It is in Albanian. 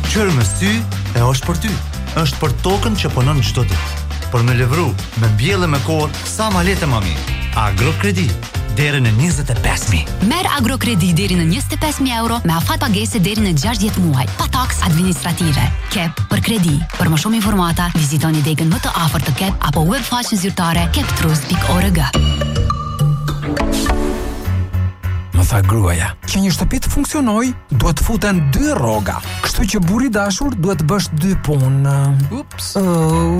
Qërë me sy e është për ty. Është për tokën që punon çdo ditë. Për me levru, me mbjellë me kohë, sa ma letë ma mirë. Agrokredi, deri në 25.000. Merr Agrokredi deri në 25.000 euro me afat pagese deri në 60 muaj, pa taks administrative. KEP për kredi. Për më shumë informata, vizitoni degën më të afërt të KEP apo web faqen zyrtare keptrust.org. Më tha gruaja, që një shtëpi të funksionoj, duhet futen 2 rroga. Kështu që burri dashur duhet bësh 2 punë. Ups.